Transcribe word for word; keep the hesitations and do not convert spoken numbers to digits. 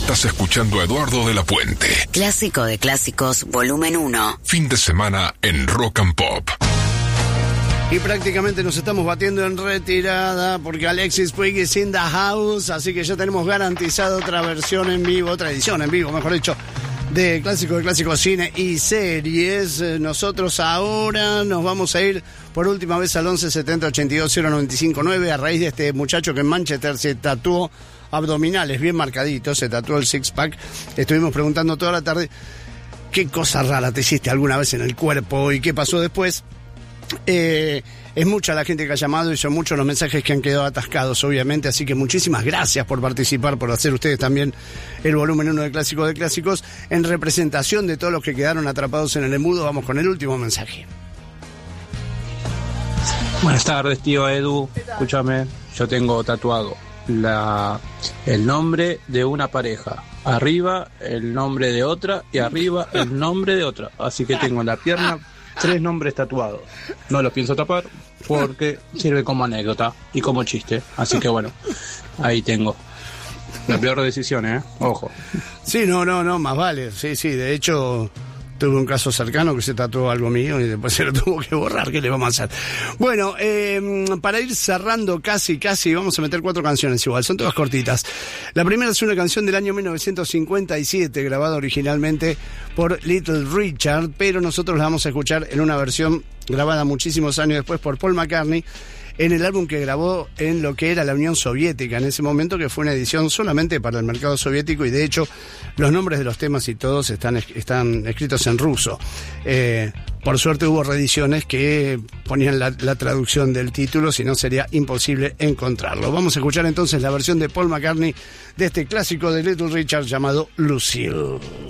Estás escuchando a Eduardo de la Puente. Clásico de clásicos, volumen uno. Fin de semana en Rock and Pop. Y prácticamente nos estamos batiendo en retirada porque Alexis Puig is in the house, así que ya tenemos garantizado otra versión en vivo, otra edición en vivo, mejor dicho, de Clásico de Clásicos, Cine y Series. Nosotros ahora nos vamos a ir por última vez al once setenta ochenta y dos cero noventa y cinco nueve a raíz de este muchacho que en Manchester se tatuó abdominales bien marcaditos, se tatuó el six pack. Estuvimos preguntando toda la tarde qué cosa rara te hiciste alguna vez en el cuerpo y qué pasó después. Eh, es mucha la gente que ha llamado y son muchos los mensajes que han quedado atascados, obviamente, así que muchísimas gracias por participar, por hacer ustedes también el volumen uno de Clásicos de Clásicos. En representación de todos los que quedaron atrapados en el embudo, vamos con el último mensaje. Buenas tardes, tío Edu. Escúchame, yo tengo tatuado la, el nombre de una pareja, arriba el nombre de otra y arriba el nombre de otra, así que tengo en la pierna tres nombres tatuados. No los pienso tapar porque sirve como anécdota y como chiste. Así que bueno, ahí tengo. La peor decisión, ¿eh? Ojo. Sí, no, no, no, más vale. Sí, sí, de hecho tuve un caso cercano que se tatuó algo mío y después se lo tuvo que borrar. ¿Qué le vamos a hacer? Bueno, eh, para ir cerrando casi, casi, vamos a meter cuatro canciones igual, son todas cortitas. La primera es una canción del año mil novecientos cincuenta y siete, grabada originalmente por Little Richard, pero nosotros la vamos a escuchar en una versión grabada muchísimos años después por Paul McCartney, en el álbum que grabó en lo que era la Unión Soviética en ese momento, que fue una edición solamente para el mercado soviético, y de hecho los nombres de los temas y todos están, están escritos en ruso. Eh, por suerte hubo reediciones que ponían la, la traducción del título, si no sería imposible encontrarlo. Vamos a escuchar entonces la versión de Paul McCartney de este clásico de Little Richard llamado Lucille.